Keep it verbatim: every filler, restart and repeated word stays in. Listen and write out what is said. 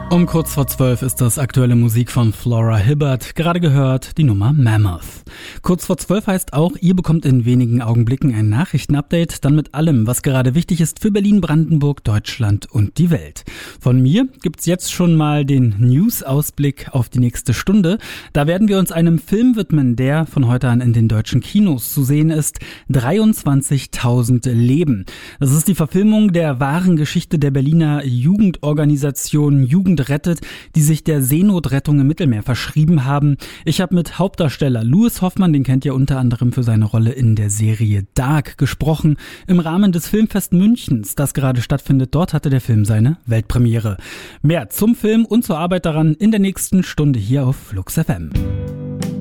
Um kurz vor zwölf ist das aktuelle Musik von Flora Hibbert, gerade gehört die Nummer Mammoth. Kurz vor zwölf heißt auch, ihr bekommt in wenigen Augenblicken ein Nachrichtenupdate, dann mit allem, was gerade wichtig ist für Berlin, Brandenburg, Deutschland und die Welt. Von mir gibt's jetzt schon mal den News-Ausblick auf die nächste Stunde. Da werden wir uns einem Film widmen, der von heute an in den deutschen Kinos zu sehen ist, dreiundzwanzigtausend Leben. Das ist die Verfilmung der wahren Geschichte der Berliner Jugendorganisation Jugend rettet, die sich der Seenotrettung im Mittelmeer verschrieben haben. Ich habe mit Hauptdarsteller Louis Hoffmann, den kennt ihr unter anderem für seine Rolle in der Serie Dark, gesprochen. Im Rahmen des Filmfest Münchens, das gerade stattfindet, dort hatte der Film seine Weltpremiere. Mehr zum Film und zur Arbeit daran in der nächsten Stunde hier auf Flux F M.